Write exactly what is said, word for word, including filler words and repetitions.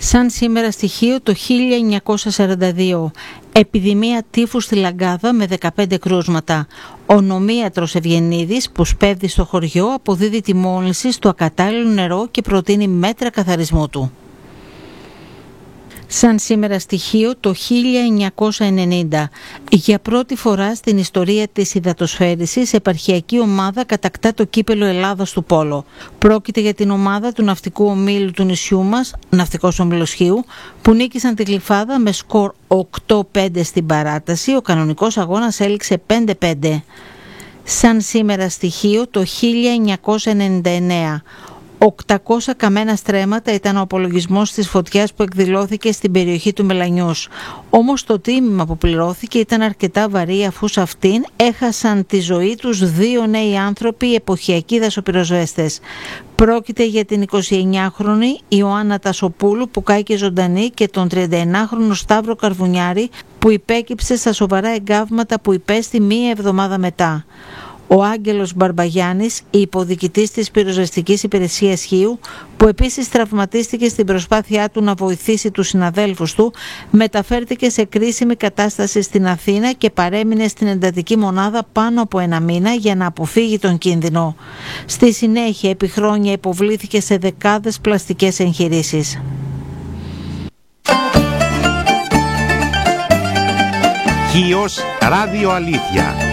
Σαν σήμερα στοιχείο το χίλια εννιακόσια σαράντα δύο, επιδημία τύφου στη Λαγκάδα με δεκαπέντε κρούσματα. Ο νομίατρος Ευγενίδης που σπέβδει στο χωριό αποδίδει τη μόλυνση στο ακατάλληλο νερό και προτείνει μέτρα καθαρισμού του. Σαν σήμερα στοιχείο το χίλια εννιακόσια ενενήντα, για πρώτη φορά στην ιστορία της υδατοσφαίρισης, επαρχιακή ομάδα κατακτά το κύπελο Ελλάδας του Πόλο. Πρόκειται για την ομάδα του ναυτικού ομίλου του νησιού μας, Ναυτικός Όμιλος Χίου, που νίκησαν τη Γλυφάδα με σκορ οκτώ πέντε στην παράταση. Ο κανονικός αγώνας έληξε πέντε πέντε. Σαν σήμερα στοιχείο το χίλια εννιακόσια ενενήντα εννέα, οκτακόσια καμένα στρέμματα ήταν ο απολογισμός της φωτιάς που εκδηλώθηκε στην περιοχή του Μελανιούς. Όμως το τίμημα που πληρώθηκε ήταν αρκετά βαρύ, αφού σε αυτήν έχασαν τη ζωή τους δύο νέοι άνθρωποι, εποχιακοί δασοπυροσβέστες. Πρόκειται για την εικοσιεννιάχρονη Ιωάννα Τασοπούλου που κάηκε ζωντανή και τον τριανταεννάχρονο Σταύρο Καρβουνιάρη που υπέκυψε στα σοβαρά εγκάβματα που υπέστη μία εβδομάδα μετά. Ο Άγγελος Μπαρμπαγιάννης, υποδιοικητής της πυροσβεστικής υπηρεσίας Χίου, που επίσης τραυματίστηκε στην προσπάθειά του να βοηθήσει τους συναδέλφους του, μεταφέρθηκε σε κρίσιμη κατάσταση στην Αθήνα και παρέμεινε στην εντατική μονάδα πάνω από ένα μήνα για να αποφύγει τον κίνδυνο. Στη συνέχεια, επί χρόνια υποβλήθηκε σε δεκάδες πλαστικές εγχειρήσεις. Χίος Ράδιο Αλήθεια.